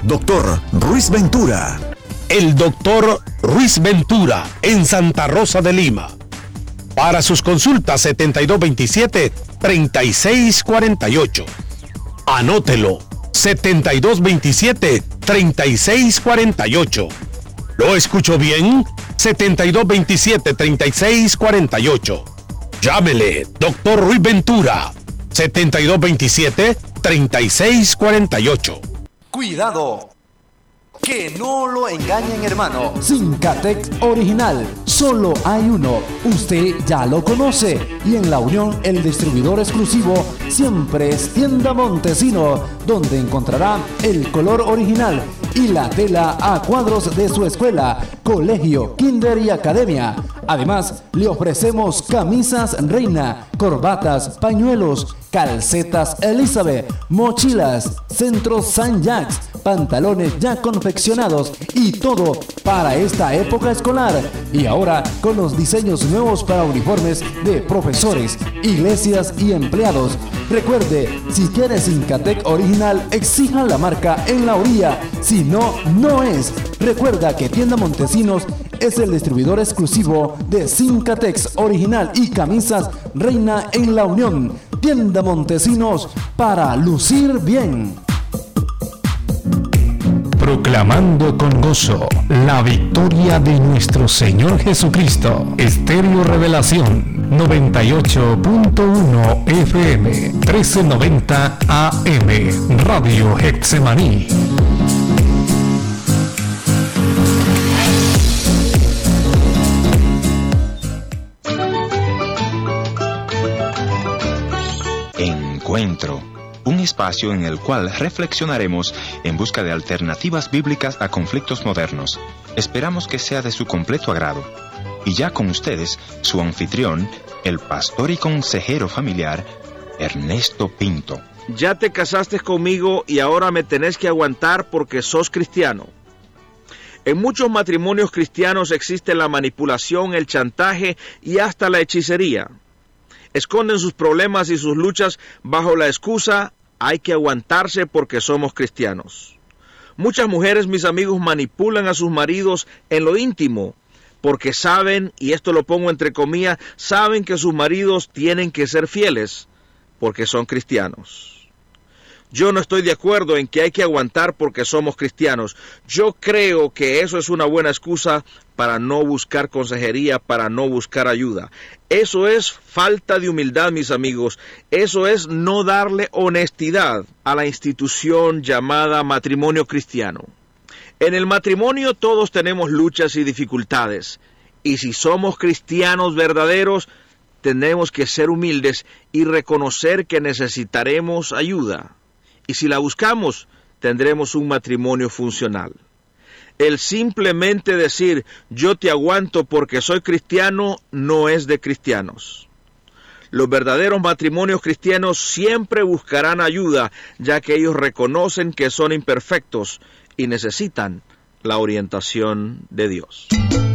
Dr. Ruiz Ventura. El Dr. Ruiz Ventura en Santa Rosa de Lima. Para sus consultas 7227-3648. Anótelo, 7227-3648. ¿Lo escucho bien? 7227-3648. Llámele, Dr. Ruiz Ventura, 7227-3648. Cuidado, que no lo engañen, hermano. Sincatex Original, solo hay uno, usted ya lo conoce. Y en La Unión, el distribuidor exclusivo siempre es Tienda Montesino, donde encontrará el color original y la tela a cuadros de su escuela, colegio, kinder y academia. Además, le ofrecemos camisas Reina, corbatas, pañuelos, calcetas Elizabeth, mochilas, centros San Jacques, pantalones ya confeccionados y todo para esta época escolar. Y ahora con los diseños nuevos para uniformes de profesores, iglesias y empleados. Recuerde, si quiere Sincatec original, exija la marca en la orilla. Si no, no es. Recuerda que Tienda Montesinos es el distribuidor exclusivo de Sincatex original y camisas Reina en La Unión. Tienda Montesinos, para lucir bien. Proclamando con gozo la victoria de nuestro Señor Jesucristo. Estéreo Revelación 98.1 FM 1390 AM Radio Getsemaní. Encuentro, un espacio en el cual reflexionaremos en busca de alternativas bíblicas a conflictos modernos. Esperamos que sea de su completo agrado. Y ya con ustedes, su anfitrión, el pastor y consejero familiar, Ernesto Pinto. Ya te casaste conmigo y ahora me tenés que aguantar porque sos cristiano. En muchos matrimonios cristianos existe la manipulación, el chantaje y hasta la hechicería. Esconden sus problemas y sus luchas bajo la excusa, hay que aguantarse porque somos cristianos. Muchas mujeres, mis amigos, manipulan a sus maridos en lo íntimo, porque saben, y esto lo pongo entre comillas, saben que sus maridos tienen que ser fieles, porque son cristianos. Yo no estoy de acuerdo en que hay que aguantar porque somos cristianos. Yo creo que eso es una buena excusa para no buscar consejería, para no buscar ayuda. Eso es falta de humildad, mis amigos. Eso es no darle honestidad a la institución llamada matrimonio cristiano. En el matrimonio todos tenemos luchas y dificultades. Y si somos cristianos verdaderos, tenemos que ser humildes y reconocer que necesitaremos ayuda. Y si la buscamos, tendremos un matrimonio funcional. El simplemente decir, yo te aguanto porque soy cristiano, no es de cristianos. Los verdaderos matrimonios cristianos siempre buscarán ayuda, ya que ellos reconocen que son imperfectos y necesitan la orientación de Dios.